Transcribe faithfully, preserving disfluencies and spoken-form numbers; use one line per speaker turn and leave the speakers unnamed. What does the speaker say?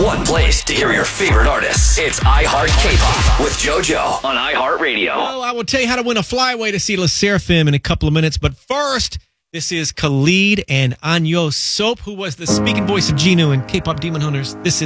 one place to hear your favorite artists. It's iHeart K-Pop with JoJo on iHeartRadio.
Oh, I will tell you how to win a flyaway to see Le Seraphim in a couple of minutes. But first, this is Khalid and Anyo Soap, who was the speaking voice of Genu in K-Pop Demon Hunters. This is